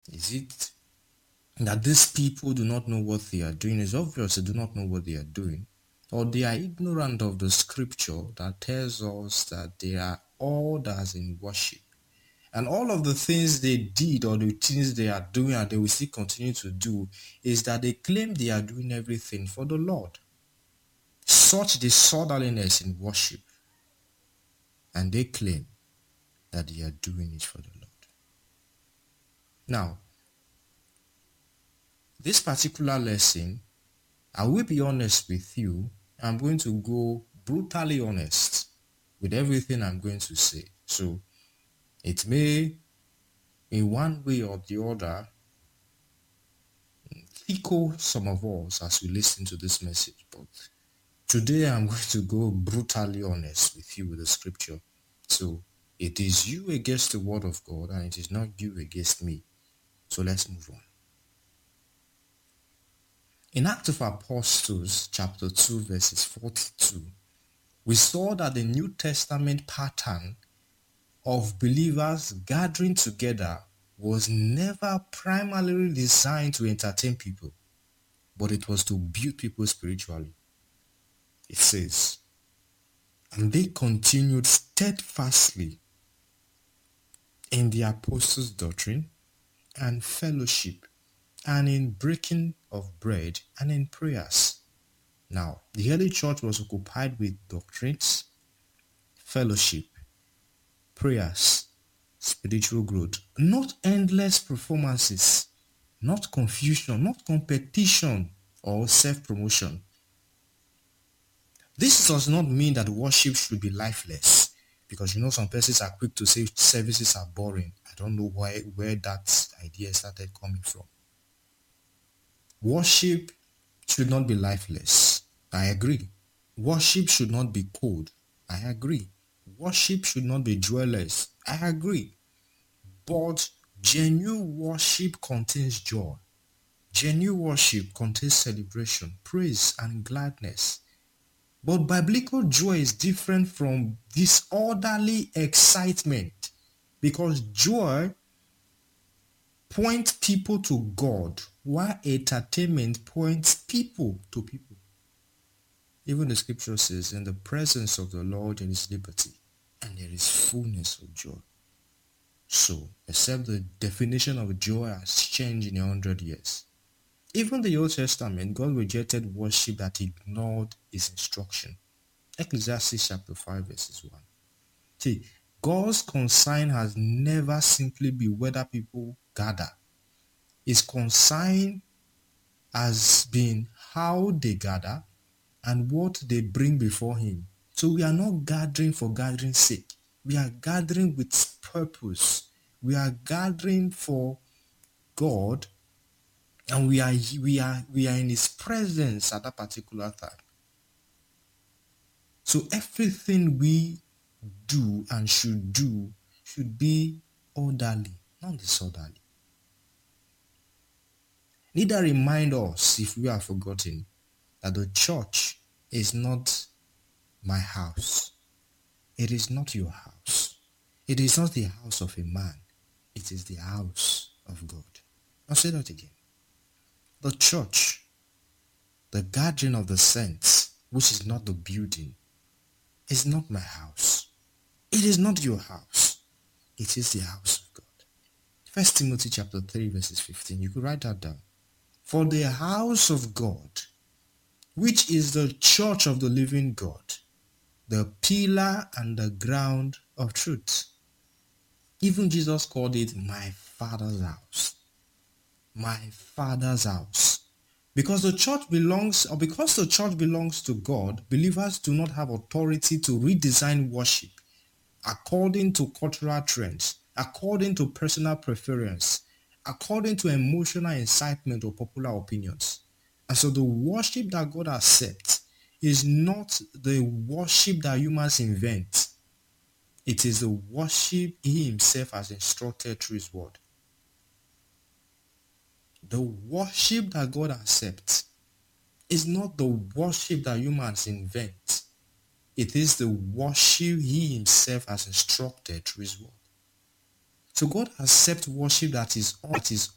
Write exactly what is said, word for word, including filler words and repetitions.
Is it that these people do not know what they are doing? It's obvious they do not know what they are doing. Or they are ignorant of the scripture that tells us that they are all that's in worship. And all of the things they did or the things they are doing and they will still continue to do is that they claim they are doing everything for the Lord. Such disorderliness in worship. And they claim that they are doing it for the Lord. Now, this particular lesson, I will be honest with you. I'm going to go brutally honest with everything I'm going to say. So, it may, in one way or the other, tickle some of us as we listen to this message. But today I'm going to go brutally honest with you with the scripture. So, it is you against the word of God and it is not you against me. So let's move on. In Acts of Apostles, chapter two, verses forty-two, we saw that the New Testament pattern of believers gathering together was never primarily designed to entertain people, but it was to build people spiritually. It says, and they continued steadfastly in the apostles' doctrine and fellowship, and in breaking of bread and in prayers. Now, the early church was occupied with doctrines, fellowship, prayers, spiritual growth, not endless performances, not confusion, not competition or self-promotion. This does not mean that worship should be lifeless, because you know some persons are quick to say services are boring. I don't know why where that idea started coming from. Worship should not be lifeless. I agree. Worship should not be cold. I agree. Worship should not be joyless. I agree. But genuine worship contains joy. Genuine worship contains celebration, praise, and gladness. But biblical joy is different from disorderly excitement, because joy points people to God, while entertainment points people to people. Even the scripture says, in the presence of the Lord there is liberty, and there is fullness of joy. So, except the definition of joy has changed in a hundred years. Even the Old Testament, God rejected worship that ignored his instruction. Ecclesiastes chapter five verses one. See, God's concern has never simply been whether people gather. His concern has been how they gather and what they bring before him. So we are not gathering for gathering's sake. We are gathering with purpose. We are gathering for God, and we are we are we are in his presence at that particular time. So everything we do and should do should be orderly, not disorderly. Neither remind us, if we are forgotten, that the church is not my house. It is not your house. It is not the house of a man. It is the house of God. I'll say that again. The church, the gathering of the saints, which is not the building, is not my house. It is not your house. It is the house of God. First Timothy chapter three verses fifteen. You could write that down. For the house of God, which is the church of the living God, the pillar and the ground of truth. Even Jesus called it my Father's house. My Father's house. Because the church belongs, or because the church belongs to God, believers do not have authority to redesign worship according to cultural trends, according to personal preference, according to emotional incitement or popular opinions. And so the worship that God accepts is not the worship that humans invent. It is the worship he himself has instructed through his word. The worship that God accepts is not the worship that humans invent. It is the worship he himself has instructed through his word. So God accepts worship that is, that is